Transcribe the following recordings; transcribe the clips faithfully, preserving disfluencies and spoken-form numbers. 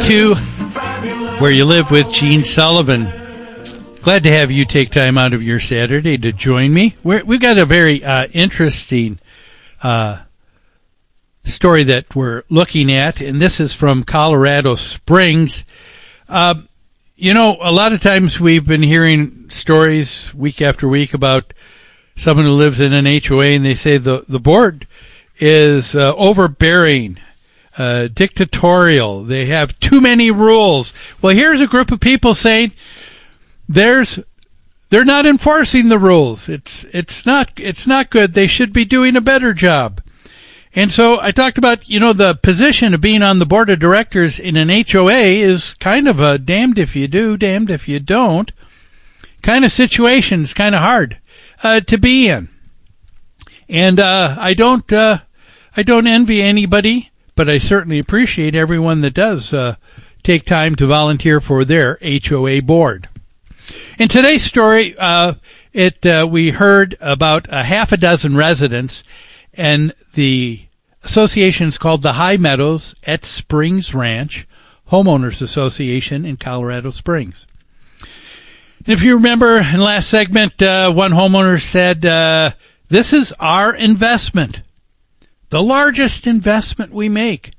to Where You Live with Gene Sullivan. Glad to have you take time out of your Saturday to join me. We're, we've got a very uh, interesting uh, story that we're looking at, and this is from Colorado Springs. Uh, you know, a lot of times we've been hearing stories week after week about someone who lives in an H O A, and they say the, the board is uh, overbearing, uh, dictatorial. They have too many rules. Well, here's a group of people saying there's they're not enforcing the rules. It's it's not it's not good. They should be doing a better job. And so I talked about, you know, the position of being on the board of directors in an H O A is kind of a damned if you do, damned if you don't kind of situation. It's kind of hard uh, to be in. And uh, I don't uh, I don't envy anybody, but I certainly appreciate everyone that does uh, take time to volunteer for their H O A board. In today's story, uh, it uh, we heard about a half a dozen residents, and the association is called the High Meadows at Springs Ranch Homeowners Association in Colorado Springs. And if you remember in the last segment, uh, one homeowner said, uh, this is our investment, the largest investment we make.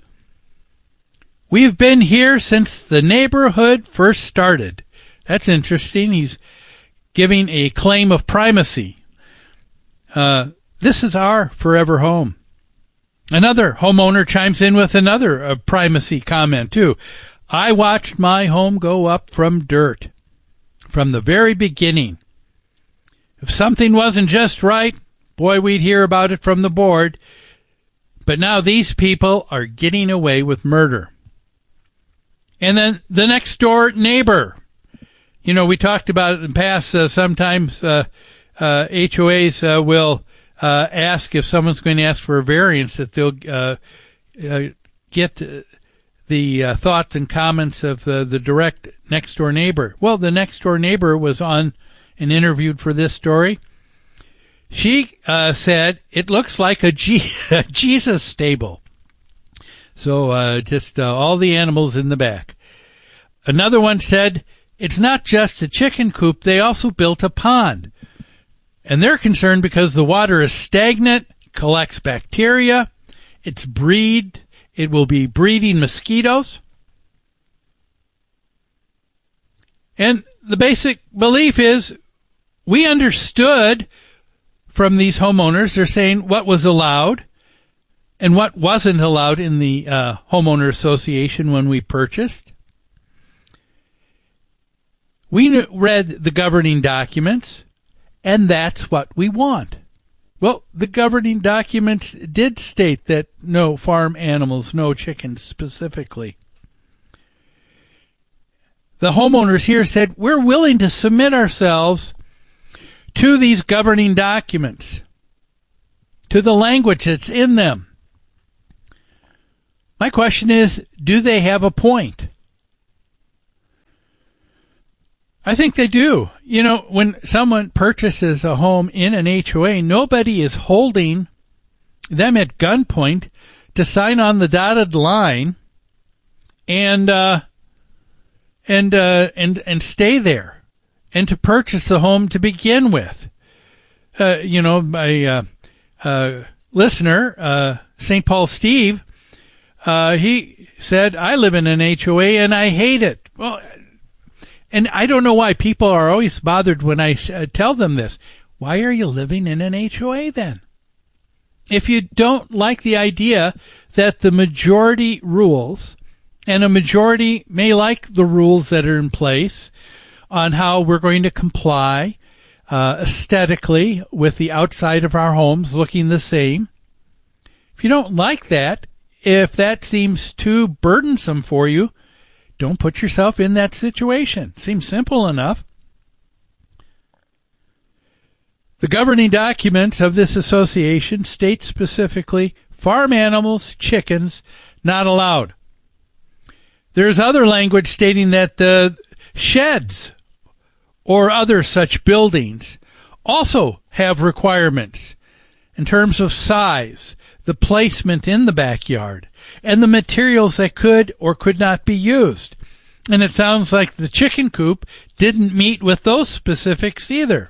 We've been here since the neighborhood first started. That's interesting. He's giving a claim of primacy. Uh, this is our forever home. Another homeowner chimes in with another uh, primacy comment, too. I watched my home go up from dirt from the very beginning. If something wasn't just right, boy, we'd hear about it from the board. But now these people are getting away with murder. And then the next door neighbor. You know, we talked about it in the past. Uh, sometimes uh, uh, H O As uh, will uh, ask if someone's going to ask for a variance that they'll uh, uh, get the uh, thoughts and comments of uh, the direct next door neighbor. Well, the next door neighbor was on and interviewed for this story. She uh, said, it looks like a, G- a Jesus stable. So uh, just uh, all the animals in the back. Another one said, it's not just a chicken coop, they also built a pond. And they're concerned because the water is stagnant, collects bacteria, it's breed, it will be breeding mosquitoes. And the basic belief is we understood from these homeowners, they're saying what was allowed and what wasn't allowed in the uh, homeowner association when we purchased. We read the governing documents, and that's what we want. Well, the governing documents did state that no farm animals, no chickens specifically. The homeowners here said, we're willing to submit ourselves to these governing documents, to the language that's in them. My question is, do they have a point? I think they do. You know, when someone purchases a home in an H O A, nobody is holding them at gunpoint to sign on the dotted line and uh, and uh, and and stay there and to purchase the home to begin with. Uh, you know, my uh, uh, listener, uh, Saint Paul Steve, uh, he said, "I live in an H O A and I hate it." Well. And I don't know why people are always bothered when I uh, tell them this. Why are you living in an H O A then? If you don't like the idea that the majority rules, and a majority may like the rules that are in place on how we're going to comply uh, aesthetically with the outside of our homes looking the same. If you don't like that, if that seems too burdensome for you, don't put yourself in that situation. Seems simple enough. The governing documents of this association state specifically farm animals, chickens, not allowed. There's other language stating that the sheds or other such buildings also have requirements in terms of size, the placement in the backyard, and the materials that could or could not be used. And it sounds like the chicken coop didn't meet with those specifics either.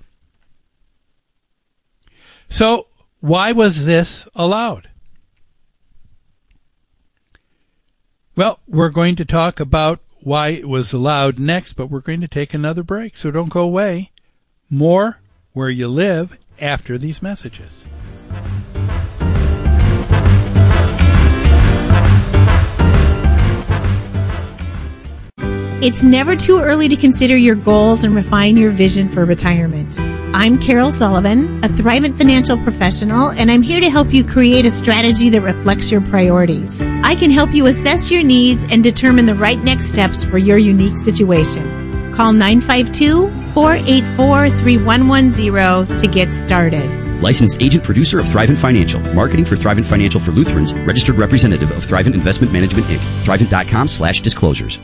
So why was this allowed? Well, we're going to talk about why it was allowed next, but we're going to take another break, so don't go away. More Where You Live after these messages. It's never too early to consider your goals and refine your vision for retirement. I'm Carol Sullivan, a Thrivent financial professional, and I'm here to help you create a strategy that reflects your priorities. I can help you assess your needs and determine the right next steps for your unique situation. Call nine five two, four eight four, three one one zero to get started. Licensed agent producer of Thrivent Financial. Marketing for Thrivent Financial for Lutherans. Registered representative of Thrivent Investment Management, Incorporated. Thrivent.com slash disclosures.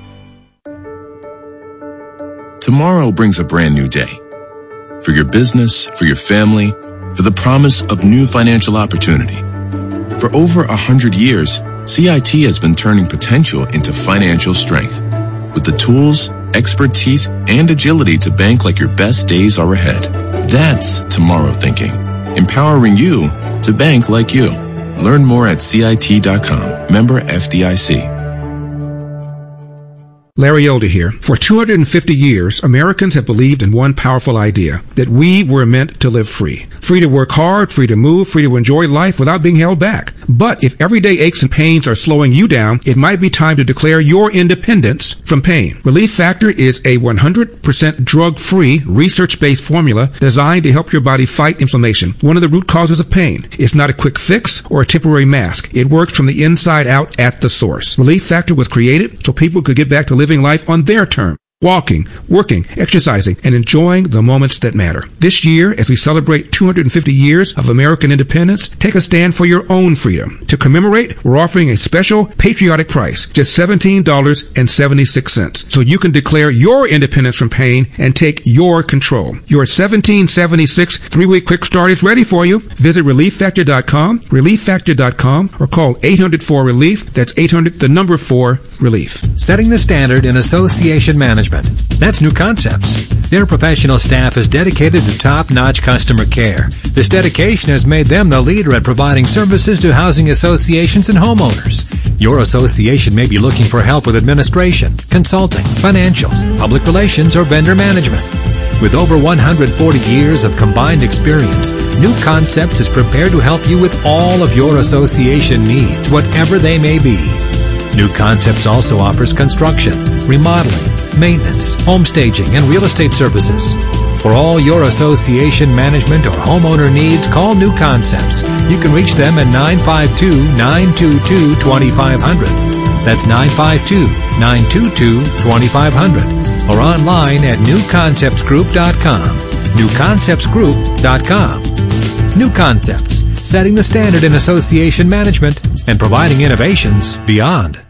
Tomorrow brings a brand new day. For your business, for your family, for the promise of new financial opportunity. For over a hundred years, C I T has been turning potential into financial strength. With the tools, expertise, and agility to bank like your best days are ahead. That's tomorrow thinking. Empowering you to bank like you. Learn more at C I T dot com. Member F D I C. Larry Elder here. For two hundred fifty years, Americans have believed in one powerful idea, that we were meant to live free. Free to work hard, free to move, free to enjoy life without being held back. But if everyday aches and pains are slowing you down, it might be time to declare your independence from pain. Relief Factor is a one hundred percent drug-free, research-based formula designed to help your body fight inflammation, one of the root causes of pain. It's not a quick fix or a temporary mask. It works from the inside out at the source. Relief Factor was created so people could get back to living life on their terms. Walking, working, exercising, and enjoying the moments that matter. This year, as we celebrate two hundred fifty years of American independence, take a stand for your own freedom. To commemorate, we're offering a special patriotic price, just seventeen dollars and seventy-six cents, so you can declare your independence from pain and take your control. Your seventeen seventy-six three-week quick start is ready for you. Visit relief factor dot com, relief factor dot com, or call eight hundred four relief. That's eight hundred, the number four, relief. Setting the standard in association management. That's New Concepts. Their professional staff is dedicated to top-notch customer care. This dedication has made them the leader at providing services to housing associations and homeowners. Your association may be looking for help with administration, consulting, financials, public relations, or vendor management. With over one hundred forty years of combined experience, New Concepts is prepared to help you with all of your association needs, whatever they may be. New Concepts also offers construction, remodeling, maintenance, home staging, and real estate services. For all your association management or homeowner needs, call New Concepts. You can reach them at nine five two, nine two two, two five zero zero. That's nine five two, nine two two, two five zero zero. Or online at new concepts group dot com. new concepts group dot com. New Concepts, setting the standard in association management and providing innovations beyond.